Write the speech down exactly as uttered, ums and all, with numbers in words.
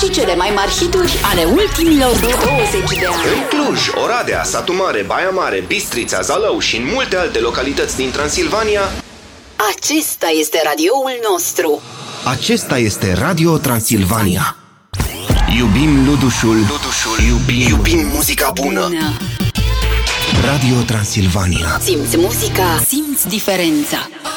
și cele mai mari hituri ale ultimilor douăzeci de ani. În Cluj, Oradea, Satu Mare, Baia Mare, Bistrița, Zalău și în multe alte localități din Transilvania. Acesta este radioul nostru. Acesta este Radio Transilvania. Iubim Ludușul, Ludușul, iubim, iubim muzica bună. Bună. Radio Transilvania. Simți muzica, simți diferența.